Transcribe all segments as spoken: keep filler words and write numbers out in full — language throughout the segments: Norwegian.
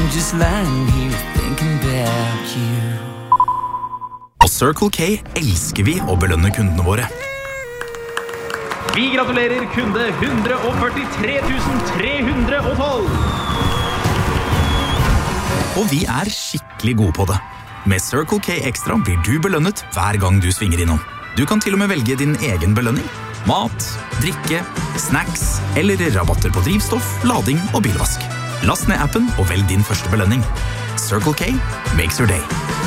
I'm just lying here thinking about you. På Circle K elsker vi å belønne kundene våre. Vi gratulerer kunde one hundred forty-three thousand three hundred twelve. Og vi er skikkelig gode på det. Med Circle K Extra blir du belønnet hver gang du svinger innom. Du kan til og med velge din egen belønning. Mat, drikke, snacks eller rabatter på drivstoff, lading og bilvask. Last ned appen og velg din første belønning. Circle K makes your day.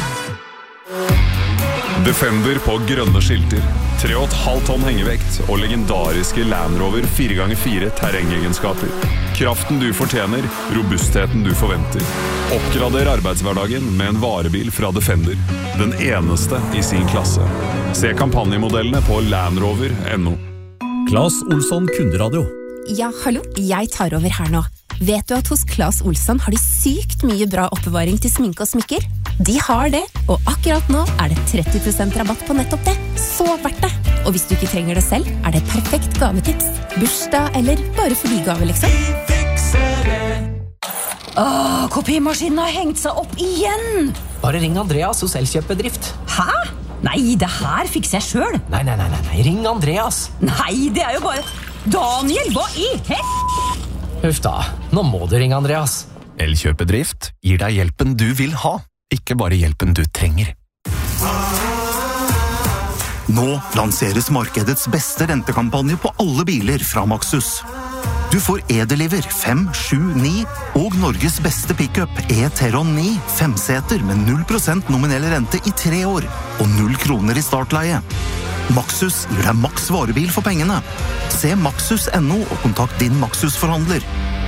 Defender på grønne skilter, tre komma fem tonn hengevekt og legendariske Land Rover fire ganger fire terrengegenskaper. Kraften du fortjener, robustheten du forventer. Oppgrader arbeidshverdagen med en varebil fra Defender. Den eneste i sin klasse. Se kampanjemodellene på land rover punktum no. Claes Olsson Kunderadio. Ja, hallo, jeg tar over her nå. Vet du at hos Claes Olsson har de sykt mye bra oppbevaring til sminke og smykker? De har det, og akkurat nå er det tretti prosent rabatt på nettopp det. Så verdt det! Og hvis du ikke trenger det selv, er det et perfekt gavetips. Bursdag eller bare for de gave, liksom. Åh, kopimaskinen har hengt seg opp igjen! Bare ring Andreas hos Elkjøpbedrift. Hæ? Nei, det her fikser jeg selv. Nei, nei, nei, nei, ring Andreas. Nei, det er jo bare... Daniel, hva i hel... Huff da, nå må du ringe Andreas. Elkjøpbedrift gir deg hjelpen du vil ha, ikke bare hjelpen du trenger. Nå lanseres markedets beste rentekampanje på alle biler fra Maxus. Du får E-Deliver fem, sju, ni og Norges beste pickup E-Teron ni femseter med null prosent nominell rente i tre år og null kroner i startleie. Maxus gir deg maks varebil for pengene. Se Maxus punktum no og kontakt din Maxus-forhandler.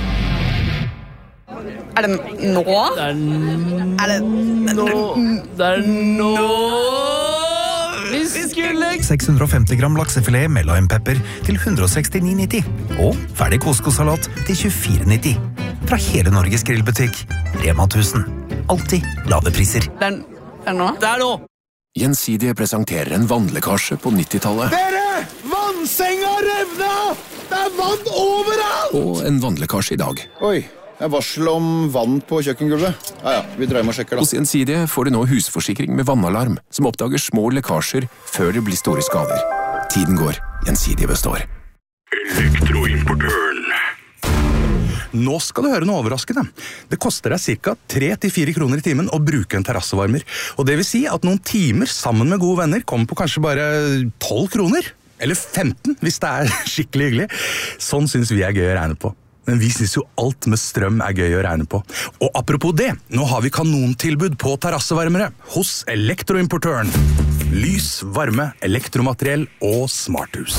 Er det nå? Det er nå. Er det nå? Det er nå. Vi skulle... seks hundre og femti gram laksefilet med limepepper til one hundred sixty-nine nitti. Og ferdig Costco-salat til tjuefire nitti. Fra hele Norges grillbutikk. Rema tusen. Alltid lave priser. Det er, det er nå? Det er nå. Gjensidige presenterer en vannlekkasje på nittitallet. Dere! Vannsenga revna! Det er vann overalt! Og en vannlekkasje i dag. Oi, det er varsel om vann på kjøkkengulvet. Ja, ja, vi drar med og sjekker da. Hos Gjensidige får du nå husforsikring med vannalarm, som oppdager små lekkasjer før det blir store skader. Tiden går, Gjensidige består. Elektroimportøren. Nå skal du høre noe overraskende. Det koster deg cirka tre til fire kroner i timen å bruke en terrassevarmer. Og det vil si at noen timer sammen med gode venner kommer på kanskje bare tolv kroner. Eller femten, hvis det er skikkelig hyggelig. Sånn synes vi er gøy å regne på. Men vi synes jo alt med strøm er gøy å regne på. Og apropos det, nå har vi kanontilbud på terrassevarmere hos Elektroimportøren. Lys, varme, elektromateriell og smarthus.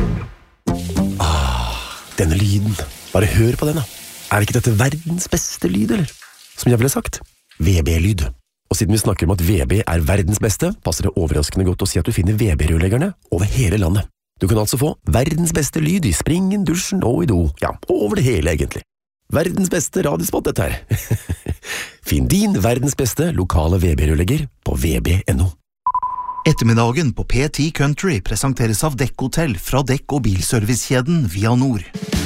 Ah, denne lyden. Bare hør på den da. Er ikke dette verdens beste lyd, eller? Som jeg ville sagt, V B-lyd. Og siden vi snakker om at V B er verdens beste, passer det overraskende godt å si at du finner V B-rørleggerne over hele landet. Du kan altså få verdens beste lyd i springen, dusjen og i do. Ja, over det hele egentlig. Verdens beste radiospot dette her. Finn din verdens beste lokale V B-rørlegger på V B punktum no. Ettermiddagen på P ti Country presenteres av Dekk Hotel fra Dekk- og bilservicekjeden Via Nord.